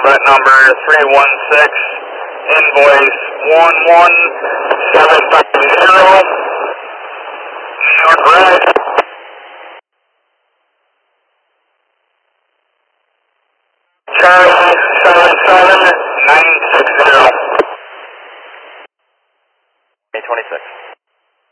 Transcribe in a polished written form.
bet number 316, invoice 11750, New York Red. Charlie 77960. May 26.